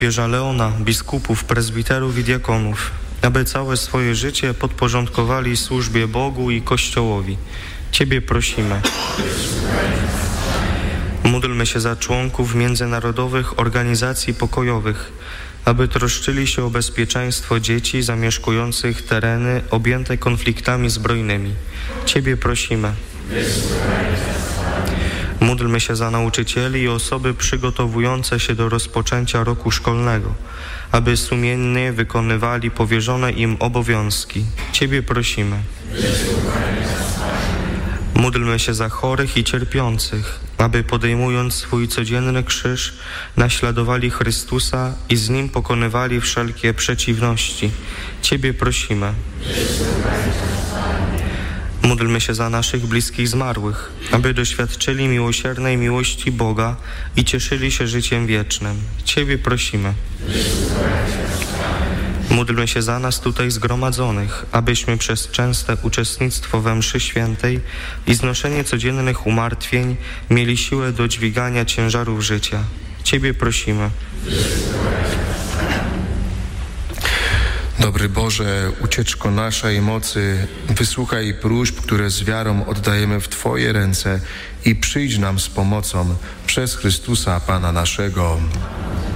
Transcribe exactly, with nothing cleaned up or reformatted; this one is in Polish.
papieża Leona, biskupów, prezbiterów i diakonów, aby całe swoje życie podporządkowali służbie Bogu i Kościołowi. Ciebie prosimy. Módlmy się za członków międzynarodowych organizacji pokojowych, aby troszczyli się o bezpieczeństwo dzieci zamieszkujących tereny objęte konfliktami zbrojnymi. Ciebie prosimy. Módlmy się za nauczycieli i osoby przygotowujące się do rozpoczęcia roku szkolnego, aby sumiennie wykonywali powierzone im obowiązki. Ciebie prosimy. Módlmy się za chorych i cierpiących, aby podejmując swój codzienny krzyż, naśladowali Chrystusa i z Nim pokonywali wszelkie przeciwności. Ciebie prosimy. Módlmy się za naszych bliskich zmarłych, aby doświadczyli miłosiernej miłości Boga i cieszyli się życiem wiecznym. Ciebie prosimy. Módlmy się za nas tutaj zgromadzonych, abyśmy przez częste uczestnictwo we mszy świętej i znoszenie codziennych umartwień mieli siłę do dźwigania ciężarów życia. Ciebie prosimy. Dobry Boże, ucieczko naszej mocy, wysłuchaj próśb, które z wiarą oddajemy w Twoje ręce i przyjdź nam z pomocą przez Chrystusa Pana naszego.